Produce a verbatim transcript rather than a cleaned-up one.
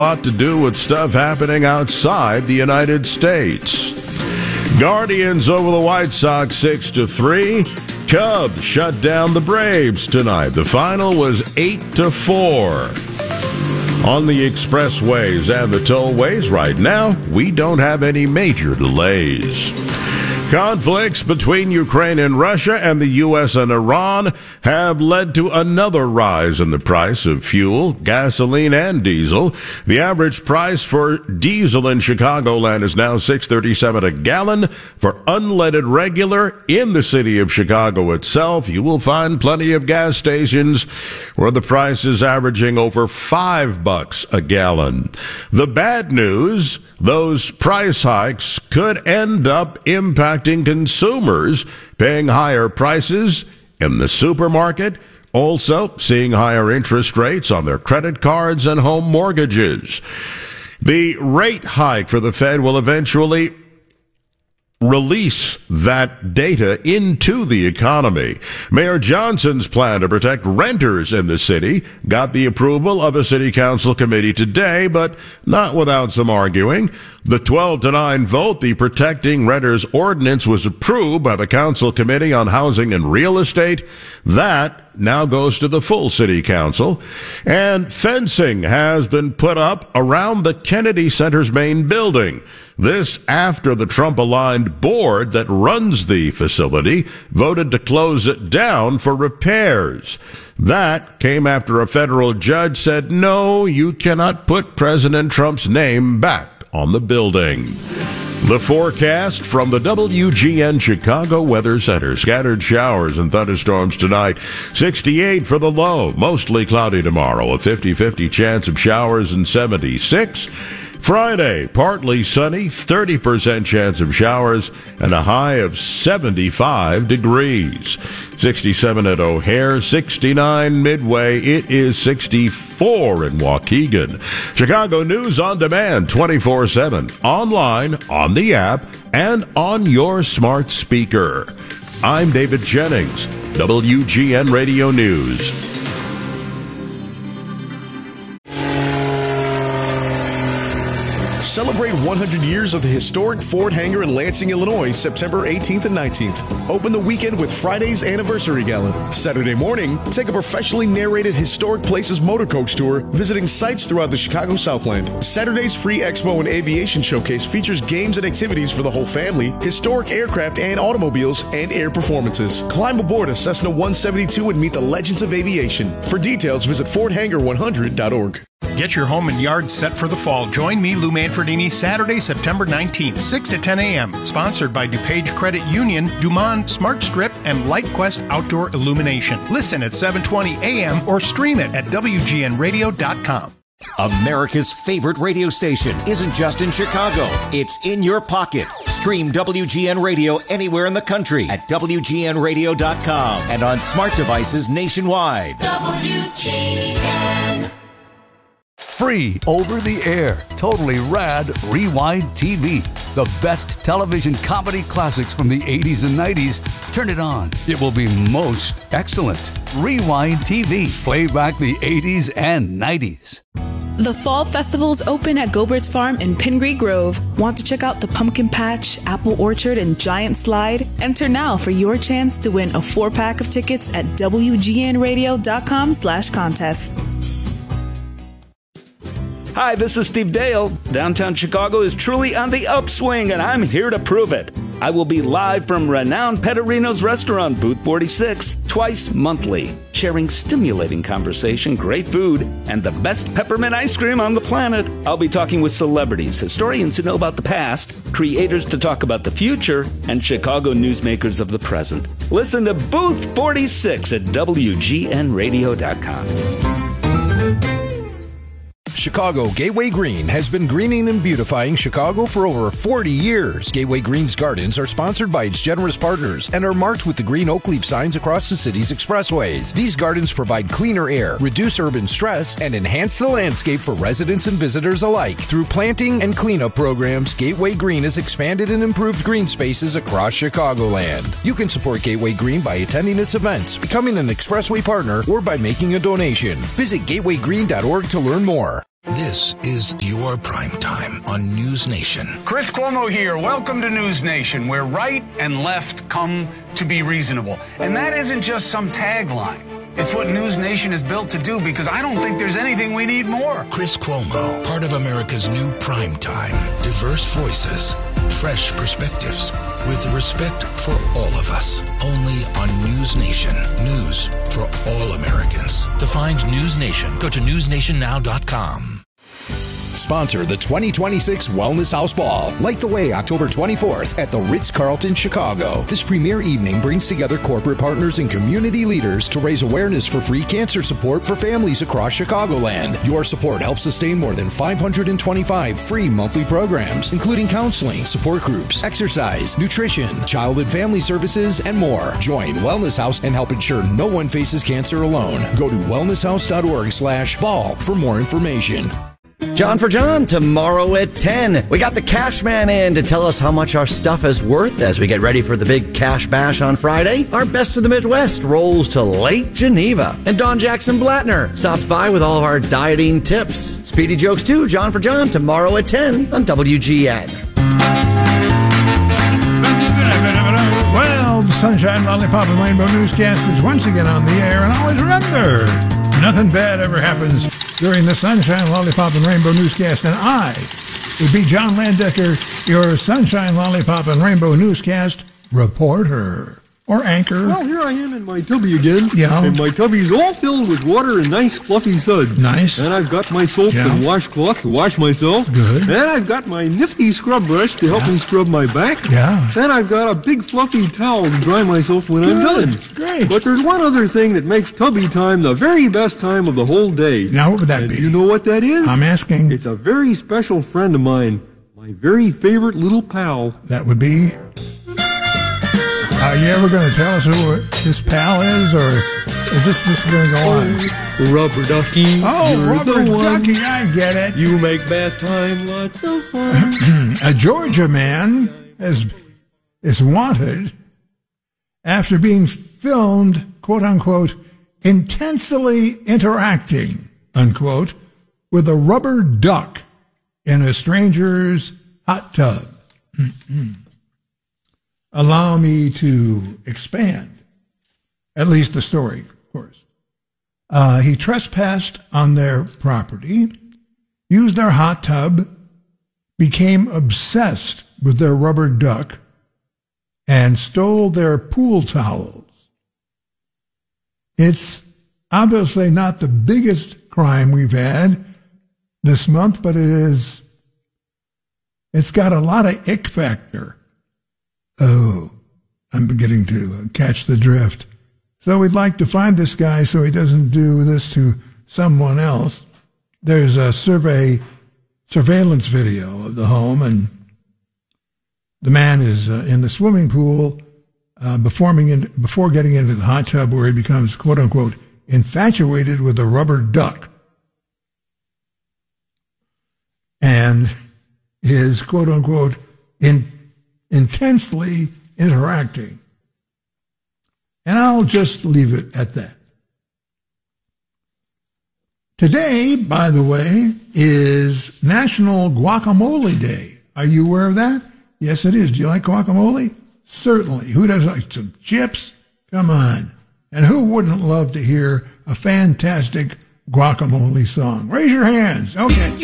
lot to do with stuff happening outside the United States. Guardians over the White Sox six to three. Cubs shut down the Braves tonight. The final was eight to four. On the expressways and the tollways right now, we don't have any major delays. Conflicts between Ukraine and Russia and the U S and Iran have led to another rise in the price of fuel, gasoline, and diesel. The average price for diesel in Chicagoland is now six thirty-seven a gallon. For unleaded regular in the city of Chicago itself, you will find plenty of gas stations where the price is averaging over five bucks a gallon. The bad news, those price hikes could end up impacting consumers paying higher prices in the supermarket, also seeing higher interest rates on their credit cards and home mortgages. The rate hike for the Fed will eventually release that data into the economy. Mayor Johnson's plan to protect renters in the city got the approval of a city council committee today, but not without some arguing. The twelve to nine vote, the Protecting Renters Ordinance, was approved by the Council Committee on Housing and Real Estate. That now goes to the full city council. And fencing has been put up around the Kennedy Center's main building. This after the Trump-aligned board that runs the facility voted to close it down for repairs. That came after a federal judge said, no, you cannot put President Trump's name back on the building. The forecast from the W G N Chicago Weather Center. Scattered showers and thunderstorms tonight. sixty-eight for the low. Mostly cloudy tomorrow. A fifty-fifty chance of showers and seventy-six. Friday, partly sunny, thirty percent chance of showers, and a high of seventy-five degrees. sixty-seven at O'Hare, sixty-nine Midway. It is sixty-four in Waukegan. Chicago News on Demand, twenty-four seven. Online, on the app, and on your smart speaker. I'm David Jennings, W G N Radio News. Celebrate one hundred years of the historic Ford Hangar in Lansing, Illinois, September eighteenth and nineteenth. Open the weekend with Friday's Anniversary Gala. Saturday morning, take a professionally narrated Historic Places motor coach tour, visiting sites throughout the Chicago Southland. Saturday's free Expo and Aviation Showcase features games and activities for the whole family, historic aircraft and automobiles, and air performances. Climb aboard a Cessna one seventy-two and meet the legends of aviation. For details, visit ford hanger one hundred dot org. Get your home and yard set for the fall. Join me, Lou Manfredini, Saturday, September nineteenth, six to ten a.m. Sponsored by DuPage Credit Union, Dumont Smart Strip, and LightQuest Outdoor Illumination. Listen at seven twenty a.m. or stream it at W G N radio dot com. America's favorite radio station isn't just in Chicago. It's in your pocket. Stream W G N Radio anywhere in the country at W G N radio dot com and on smart devices nationwide. W G N. Free over the air, totally rad Rewind T V. The best television comedy classics from the eighties and nineties. Turn it on. It will be most excellent. Rewind T V. Play back the eighties and nineties. The Fall Festival's open at Gobert's Farm in Pingree Grove. Want to check out the Pumpkin Patch, Apple Orchard, and Giant Slide? Enter now for your chance to win a four-pack of tickets at W G N radio dot com slash contest. Hi, this is Steve Dale. Downtown Chicago is truly on the upswing, and I'm here to prove it. I will be live from renowned Petterino's restaurant, Booth forty-six, twice monthly, sharing stimulating conversation, great food, and the best peppermint ice cream on the planet. I'll be talking with celebrities, historians who know about the past, creators to talk about the future, and Chicago newsmakers of the present. Listen to Booth forty-six at W G N radio dot com. Chicago Gateway Green has been greening and beautifying Chicago for over forty years. Gateway Green's gardens are sponsored by its generous partners and are marked with the green oak leaf signs across the city's expressways. These gardens provide cleaner air, reduce urban stress, and enhance the landscape for residents and visitors alike. Through planting and cleanup programs, Gateway Green has expanded and improved green spaces across Chicagoland. You can support Gateway Green by attending its events, becoming an expressway partner, or by making a donation. Visit gateway green dot org to learn more. This is your prime time on News Nation. Chris Cuomo here. Welcome to News Nation, where right and left come to be reasonable. And that isn't just some tagline. It's what News Nation is built to do, because I don't think there's anything we need more. Chris Cuomo, part of America's new prime time. Diverse voices, fresh perspectives, with respect for all of us. Only on News Nation. News for all Americans. To find News Nation, go to news nation now dot com. Sponsor the twenty twenty-six Wellness House Ball. Light the way October twenty-fourth at the Ritz-Carlton, Chicago. This premier evening brings together corporate partners and community leaders to raise awareness for free cancer support for families across Chicagoland. Your support helps sustain more than five hundred twenty-five free monthly programs, including counseling, support groups, exercise, nutrition, child and family services, and more. Join Wellness House and help ensure no one faces cancer alone. Go to wellness house dot org slash ball for more information. John for John, tomorrow at ten. We got the Cash Man in to tell us how much our stuff is worth as we get ready for the big Cash Bash on Friday. Our Best of the Midwest rolls to Lake Geneva. And Don Jackson Blattner stops by with all of our dieting tips. Speedy Jokes too, John for John, tomorrow at ten on W G N. Well, the Sunshine, Lollipop, and Rainbow Newscast is once again on the air. And always remember, nothing bad ever happens during the Sunshine, Lollipop, and Rainbow Newscast, and I would be John Landecker, your Sunshine, Lollipop, and Rainbow Newscast reporter. Or anchor. Well, here I am in my tubby again. Yeah. And my tubby's all filled with water and nice fluffy suds. Nice. And I've got my soap Yeah. and washcloth to wash myself. Good. And I've got my nifty scrub brush to help Yeah. me scrub my back. Yeah. And I've got a big fluffy towel to dry myself when Good. I'm done. Great. But there's one other thing that makes tubby time the very best time of the whole day. Now, what would that and be? Do you know what that is? I'm asking. It's a very special friend of mine. My very favorite little pal. That would be... Are you ever going to tell us who this pal is, or is this just going to go on? Rubber Ducky. Oh, you're Rubber the one. Ducky, I get it. You make bath time lots of fun. A Georgia man is, is wanted after being filmed, quote unquote, intensely interacting, unquote, with a rubber duck in a stranger's hot tub. Allow me to expand, at least the story, of course. Uh, he trespassed on their property, used their hot tub, became obsessed with their rubber duck, and stole their pool towels. It's obviously not the biggest crime we've had this month, but it is, it's got a lot of ick factor. Oh, I'm beginning to catch the drift. So we'd like to find this guy so he doesn't do this to someone else. There's a survey, surveillance video of the home, and the man is uh, in the swimming pool uh, before, in, before getting into the hot tub, where he becomes, quote unquote, infatuated with a rubber duck. And is, quote unquote, in intensely interacting. And I'll just leave it at that. Today, by the way, is National Guacamole Day. Are you aware of that? Yes, it is. Do you like guacamole? Certainly. Who doesn't like some chips? Come on. And who wouldn't love to hear a fantastic guacamole song? Raise your hands. Okay.